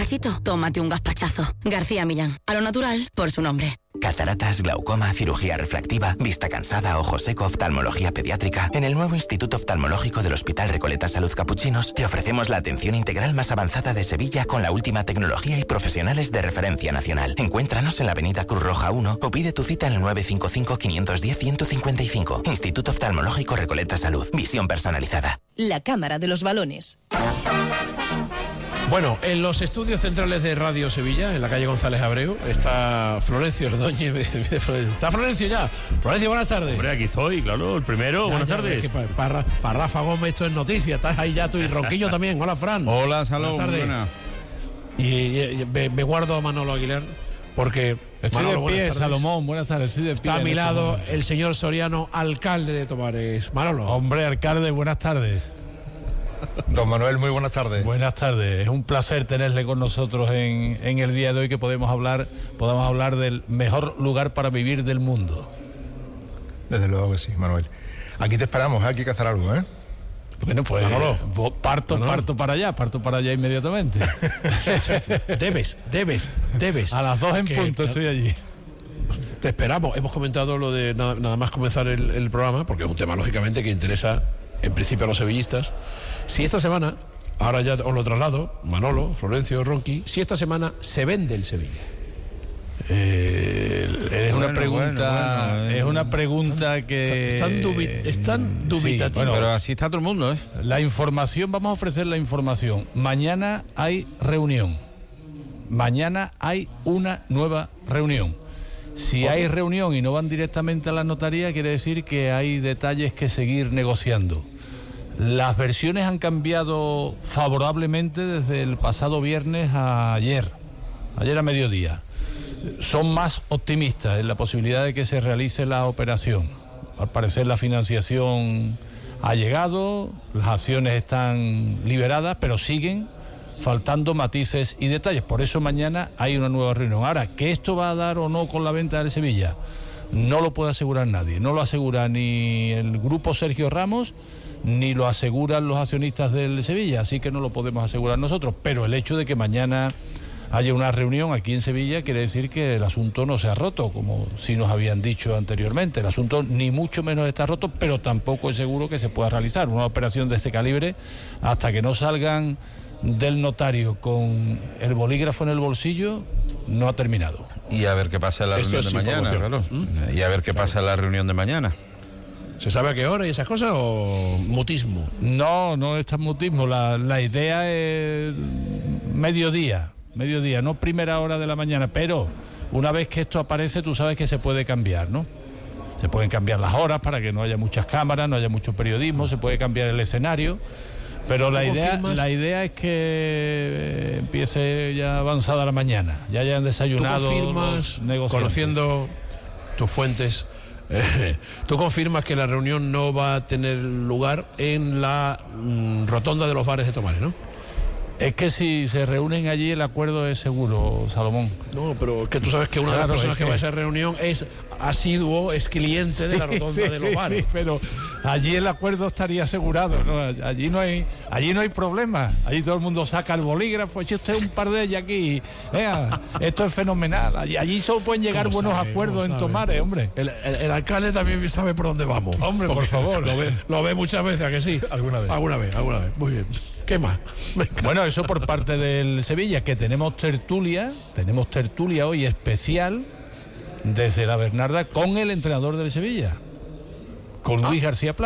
gazpachito? Tómate un gazpachazo. García Millán. A lo natural, por su nombre. Cataratas, glaucoma, cirugía refractiva, vista cansada, ojo seco, oftalmología pediátrica. En el nuevo Instituto Oftalmológico del Hospital Recoleta Salud Capuchinos te ofrecemos la atención integral más avanzada de Sevilla con la última tecnología y profesionales de referencia nacional. Encuéntranos en la avenida Cruz Roja 1 o pide tu cita en el 955-510-155. Instituto Oftalmológico Recoleta Salud. Visión personalizada. La Cámara de los Balones. Bueno, en los estudios centrales de Radio Sevilla, en la calle González Abreu, está Florencio Ordóñez. ¿Está Florencio ya? Florencio, buenas tardes. Hombre, aquí estoy, claro, el primero. Buenas tardes. Para Rafa Gómez esto es noticia. Estás ahí ya tú y Ronquillo también. Hola, Fran. Hola, Salón. Buenas tardes. Y me guardo a Manolo Aguilar porque... Estoy Manolo, de pie, Salomón, buenas tardes. Estoy de pie. Está a mi lado el señor Soriano, alcalde de Tomares. Manolo. Hombre, alcalde, buenas tardes. Don Manuel, muy buenas tardes. Buenas tardes, es un placer tenerle con nosotros en el día de hoy, que podamos hablar del mejor lugar para vivir del mundo. Desde luego que sí, Manuel. Aquí te esperamos, aquí hay que hacer algo, ¿eh? Bueno, pues parto para allá inmediatamente. Debes. A las 2 en punto estoy allí. Te esperamos. Hemos comentado lo de nada más comenzar el programa, porque es un tema lógicamente que interesa en principio a los sevillistas. Si esta semana, ahora ya os lo traslado, Manolo, Florencio, Ronqui, si esta semana se vende el Sevilla. Es una pregunta que... Están dubitativos. Sí, bueno, pero así está todo el mundo, ¿eh? La información, vamos a ofrecer la información. Mañana hay reunión. Mañana hay una nueva reunión. Si hay reunión y no van directamente a la notaría, quiere decir que hay detalles que seguir negociando. Las versiones han cambiado favorablemente desde el pasado viernes a ayer a mediodía. Son más optimistas en la posibilidad de que se realice la operación. Al parecer la financiación ha llegado, las acciones están liberadas, pero siguen faltando matices y detalles. Por eso mañana hay una nueva reunión. Ahora, ¿que esto va a dar o no con la venta del Sevilla? No lo puede asegurar nadie. No lo asegura ni el grupo Sergio Ramos, ni lo aseguran los accionistas del Sevilla. Así que no lo podemos asegurar nosotros. Pero el hecho de que mañana haya una reunión aquí en Sevilla quiere decir que el asunto no se ha roto, como sí nos habían dicho anteriormente. El asunto ni mucho menos está roto, pero tampoco es seguro que se pueda realizar una operación de este calibre hasta que no salgan del notario con el bolígrafo en el bolsillo. No ha terminado. Y a ver qué pasa en la reunión de mañana, claro. Y a ver qué pasa en la reunión de mañana. ¿Se sabe a qué hora y esas cosas o mutismo? No es tan mutismo. La idea es mediodía, no primera hora de la mañana, pero una vez que esto aparece, tú sabes que se puede cambiar, ¿no? Se pueden cambiar las horas para que no haya muchas cámaras, no haya mucho periodismo, se puede cambiar el escenario. Pero la idea es que empiece ya avanzada la mañana, ya hayan desayunado. ¿Tú confirmas, conociendo tus fuentes, tú confirmas que la reunión no va a tener lugar en la rotonda de los bares de Tomares, ¿no? Es que si se reúnen allí el acuerdo es seguro, Salomón. No, pero es que tú sabes que una de las personas que va a esa reunión es asiduo, es cliente de la rotonda de los bares. Sí, pero allí el acuerdo estaría asegurado, ¿no? Allí no hay problema. Allí todo el mundo saca el bolígrafo, eche usted un par de ellas aquí. Vea, esto es fenomenal. Allí solo pueden llegar buenos acuerdos en Tomares, hombre. El alcalde también sabe por dónde vamos. Hombre, por favor. Lo ve muchas veces, ¿a que sí? Alguna vez. Muy bien. ¿Qué más? Venga. Bueno, eso por parte del Sevilla, que tenemos tertulia hoy especial desde la Bernarda con el entrenador del Sevilla, con Luis García Plaza.